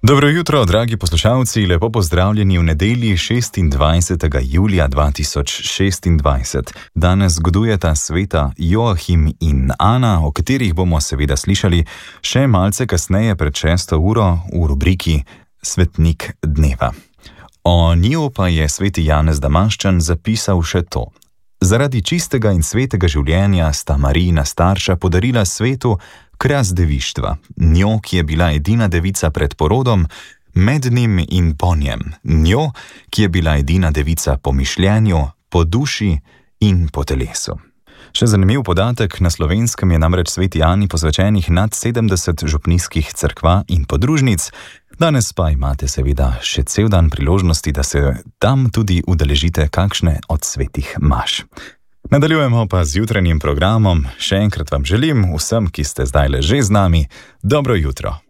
Dobro jutro, dragi poslušalci, lepo pozdravljeni v nedelji 26. julija 2026. Danes zgodujeta sveta Joachim in Ana, o katerih bomo seveda slišali še malce kasneje pred 6. uro v rubriki Svetnik dneva. O njiju pa je sveti Janez Damaščan zapisal še to. Zaradi čistega in svetega življenja sta Marijina starša podarila svetu kras devištva, njo, ki je bila edina devica pred porodom, med njim in po njem, njo, ki je bila edina devica po mišljenju, po duši in po telesu. Še zanimiv podatek, na Slovenskem je namreč sveti Ani posvečenih nad 70 župnijskih cerkva in podružnic, danes pa imate seveda še cel dan priložnosti, da se tam tudi udeležite kakšne od svetih maš. Nadaljujemo pa z jutranjim programom. Še enkrat vam želim, vsem, ki ste zdajle že z nami, dobro jutro.